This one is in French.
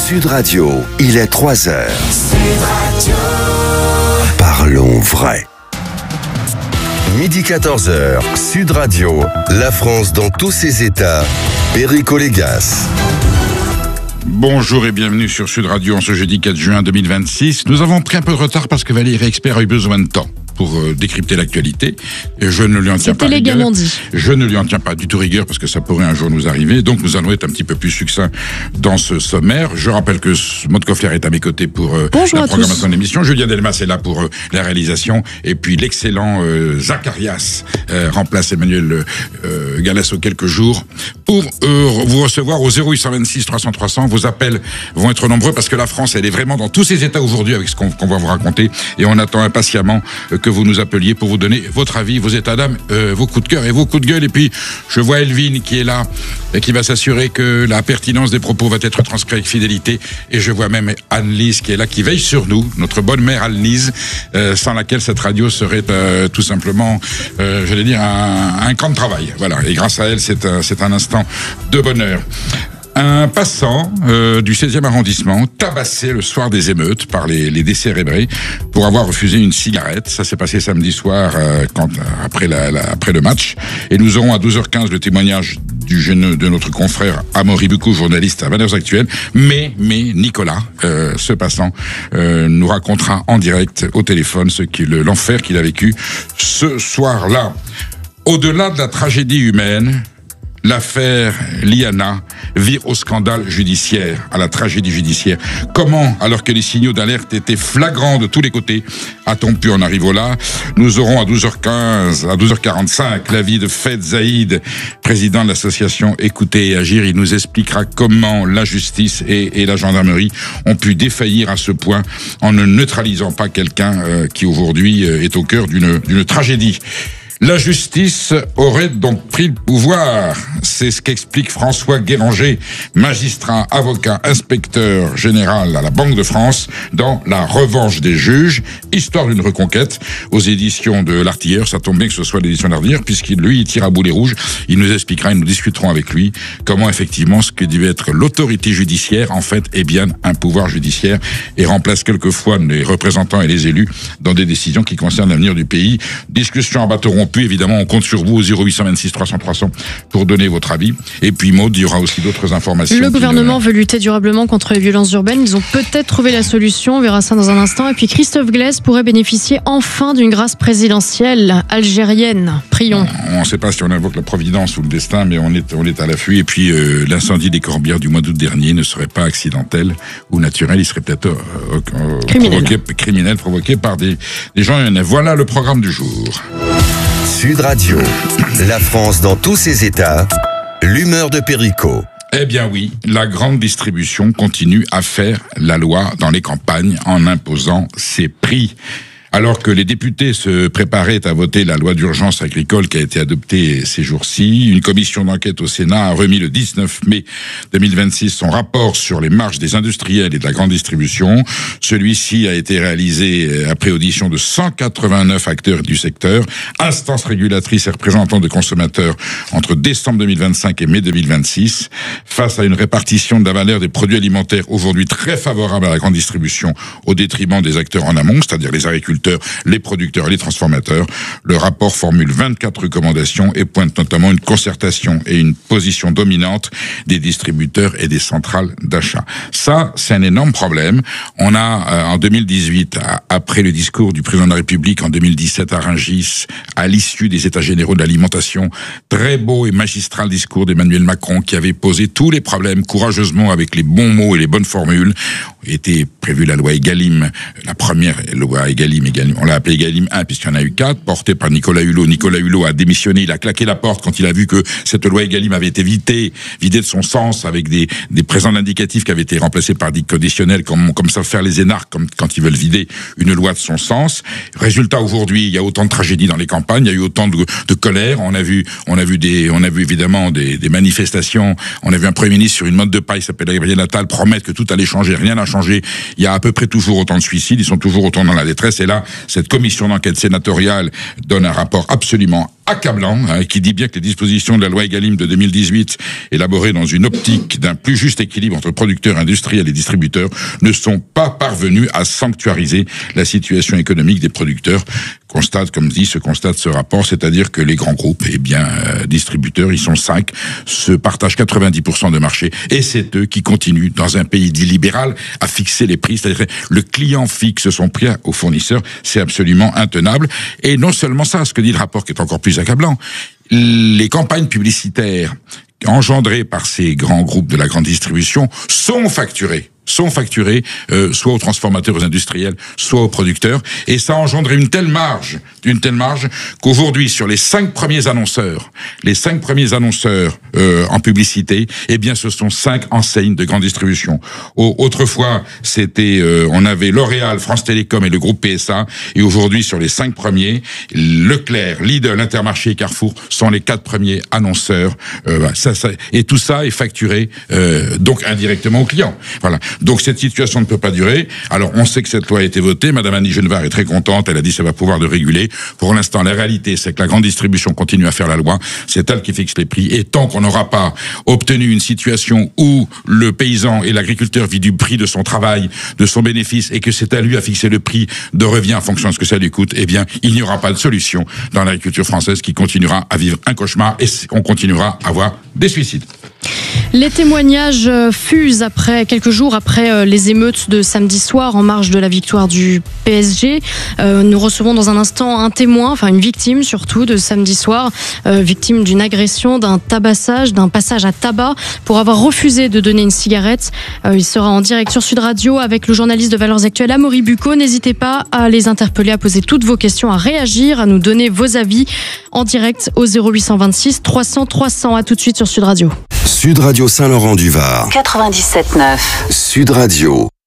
Sud Radio, il est 3h. Sud Radio. Parlons vrai. Midi 14h, Sud Radio, la France dans tous ses états, Perico Légas. Bonjour et bienvenue sur Sud Radio en ce jeudi 4 juin 2026. Nous avons pris un peu de retard parce que Valérie Expert a eu besoin de temps pour décrypter l'actualité. Et je ne lui en tiens pas rigueur. Je ne lui en tiens pas du tout rigueur parce que ça pourrait un jour nous arriver. Donc nous allons être un petit peu plus succincts dans ce sommaire. Je rappelle que Maud Koffler est à mes côtés pour la programmation de l'émission. Julien Delmas est là pour la réalisation. Et puis l'excellent Zacharias remplace Emmanuel Gallas aux quelques jours pour vous recevoir au 0826 300 300. Vos appels vont être nombreux parce que la France, elle est vraiment dans tous ses états aujourd'hui avec ce qu'on va vous raconter. Et on attend impatiemment que vous nous appeliez pour vous donner votre avis, vos états d'âme, vos coups de cœur et vos coups de gueule. Et puis, je vois Elvine qui est là et qui va s'assurer que la pertinence des propos va être transcrite avec fidélité. Et je vois même Anne-Lise qui est là, qui veille sur nous, notre bonne mère Anne-Lise, sans laquelle cette radio serait tout simplement, j'allais dire, un camp de travail. Voilà. Et grâce à elle, c'est un instant de bonheur. Un passant du 16e arrondissement tabassé le soir des émeutes par les décérébrés pour avoir refusé une cigarette. Ça s'est passé samedi soir après le match. Et nous aurons à 12h15 le témoignage de notre confrère Amaury Bucou, journaliste à Valeurs Actuelles. Mais Nicolas, ce passant, nous racontera en direct au téléphone l'enfer qu'il a vécu ce soir-là. Au-delà de la tragédie humaine, l'affaire Liana vire au scandale judiciaire, à la tragédie judiciaire. Comment, alors que les signaux d'alerte étaient flagrants de tous les côtés, a-t-on pu en arriver là? Nous aurons à 12h45 l'avis de Fed Zaïd, président de l'association Écouter et Agir. Il nous expliquera comment la justice et la gendarmerie ont pu défaillir à ce point en ne neutralisant pas quelqu'un qui aujourd'hui est au cœur d'une tragédie. La justice aurait donc pris le pouvoir. C'est ce qu'explique François Guéranger, magistrat, avocat, inspecteur général à la Banque de France, dans La Revanche des juges, histoire d'une reconquête, aux éditions de l'Artilleur. Ça tombe bien que ce soit l'édition de l'Artilleur, il tire à boulet rouge. Il nous expliquera, nous discuterons avec lui, comment effectivement ce que devait être l'autorité judiciaire, en fait, est bien un pouvoir judiciaire et remplace quelquefois les représentants et les élus dans des décisions qui concernent l'avenir du pays. Discussion à bâton rompu. Puis évidemment, on compte sur vous au 0826 300 300 pour donner votre avis. Et puis Maud, il y aura aussi d'autres informations. Le gouvernement veut lutter durablement contre les violences urbaines. Ils ont peut-être trouvé la solution. On verra ça dans un instant. Et puis Christophe Glaise pourrait bénéficier enfin d'une grâce présidentielle algérienne. Prions. On ne sait pas si on invoque la providence ou le destin, mais on est à l'affût. Et puis l'incendie des Corbières du mois d'août dernier ne serait pas accidentel ou naturel. Il serait peut-être criminel provoqué par des gens. Voilà le programme du jour. Sud Radio, la France dans tous ses états, l'humeur de Perico. Eh bien oui, la grande distribution continue à faire la loi dans les campagnes en imposant ses prix. Alors que les députés se préparaient à voter la loi d'urgence agricole qui a été adoptée ces jours-ci, une commission d'enquête au Sénat a remis le 19 mai 2026 son rapport sur les marges des industriels et de la grande distribution. Celui-ci a été réalisé après audition de 189 acteurs du secteur, instances régulatrices et représentants de consommateurs entre décembre 2025 et mai 2026. Face à une répartition de la valeur des produits alimentaires aujourd'hui très favorable à la grande distribution au détriment des acteurs en amont, c'est-à-dire les agriculteurs, les producteurs et les transformateurs. Le rapport formule 24 recommandations et pointe notamment une concertation et une position dominante des distributeurs et des centrales d'achat. Ça, c'est un énorme problème. On a, en 2018, après le discours du président de la République, en 2017 à Rungis, à l'issue des États généraux de l'alimentation, très beau et magistral discours d'Emmanuel Macron qui avait posé tous les problèmes courageusement avec les bons mots et les bonnes formules. Était prévue la loi Egalim, la première loi Egalim, on l'a appelée Egalim 1 puisqu'il y en a eu 4, portée par Nicolas Hulot. Nicolas Hulot a démissionné, il a claqué la porte quand il a vu que cette loi Egalim avait été vidée de son sens avec des présents indicatifs qui avaient été remplacés par des conditionnels comme savent faire les énarques quand ils veulent vider une loi de son sens. Résultat, aujourd'hui, il y a autant de tragédies dans les campagnes, il y a eu autant de colère, on a vu évidemment des manifestations, on a vu un Premier ministre sur une motte de paille, s'appelle Gabriel Attal, promettre que tout allait changer, rien n'a changé. Il y a à peu près toujours autant de suicides, ils sont toujours autant dans la détresse. Et là, cette commission d'enquête sénatoriale donne un rapport absolument accablant, qui dit bien que les dispositions de la loi Egalim de 2018, élaborées dans une optique d'un plus juste équilibre entre producteurs, industriels et distributeurs, ne sont pas parvenues à sanctuariser la situation économique des producteurs. Se constate ce rapport, c'est-à-dire que les grands groupes, distributeurs, ils sont 5, se partagent 90% de marché, et c'est eux qui continuent, dans un pays dit libéral, à fixer les prix, c'est-à-dire que le client fixe son prix au fournisseur, c'est absolument intenable. Et non seulement ça, ce que dit le rapport qui est encore plus accablant, les campagnes publicitaires engendrées par ces grands groupes de la grande distribution sont facturées soit aux transformateurs, aux industriels, soit aux producteurs, et ça a engendré une telle marge qu'aujourd'hui, sur les 5 premiers annonceurs en publicité, ce sont 5 enseignes de grande distribution. Autrefois, on avait L'Oréal, France Télécom et le groupe PSA, et aujourd'hui, sur les 5 premiers, Leclerc, Lidl, Intermarché et Carrefour sont les 4 premiers annonceurs. Et tout ça est facturé donc indirectement aux clients. Voilà. Donc cette situation ne peut pas durer. Alors on sait que cette loi a été votée. Madame Annie Genevard est très contente. Elle a dit ça va pouvoir de réguler. Pour l'instant, la réalité, c'est que la grande distribution continue à faire la loi. C'est elle qui fixe les prix. Et tant qu'on n'aura pas obtenu une situation où le paysan et l'agriculteur vit du prix de son travail, de son bénéfice, et que c'est à lui à fixer le prix de revient en fonction de ce que ça lui coûte, il n'y aura pas de solution dans l'agriculture française, qui continuera à vivre un cauchemar, et on continuera à avoir des suicides. Les témoignages fusent quelques jours après les émeutes de samedi soir en marge de la victoire du PSG. Nous recevons dans un instant un témoin, une victime surtout de samedi soir, victime d'une agression, d'un tabassage, d'un passage à tabac pour avoir refusé de donner une cigarette. Il sera en direct sur Sud Radio avec le journaliste de Valeurs Actuelles Amaury Bucco. N'hésitez pas à les interpeller, à poser toutes vos questions, à réagir, à nous donner vos avis en direct au 0826 300 300. À tout de suite sur Sud Radio. Sud Radio Saint-Laurent-du-Var. 97.9. Sud Radio.